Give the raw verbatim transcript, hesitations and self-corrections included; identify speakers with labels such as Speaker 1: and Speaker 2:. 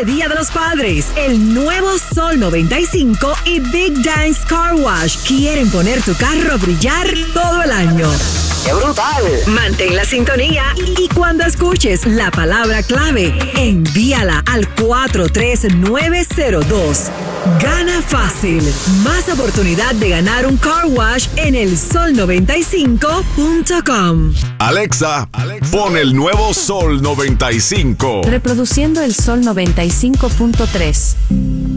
Speaker 1: este Día de los Padres, el nuevo Sol noventa y cinco y Big Dance Car Wash quieren poner tu carro a brillar todo el año.
Speaker 2: ¡Qué brutal!
Speaker 1: Mantén la sintonía y cuando escuches la palabra clave, envíala al cuatro tres nueve cero dos. Gana fácil. Más oportunidad de ganar un car wash en el sol noventa y cinco punto com.
Speaker 3: Alexa, Alexa, pon el nuevo Sol noventa y cinco.
Speaker 4: Reproduciendo el Sol noventa y cinco punto tres.